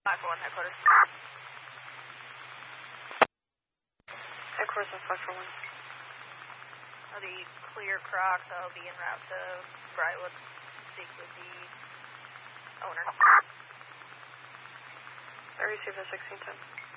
541 headquarters. Headquarters on 541. The clear Crocs, I'll be en route to Brightwood to speak with the owner. I received a 1610.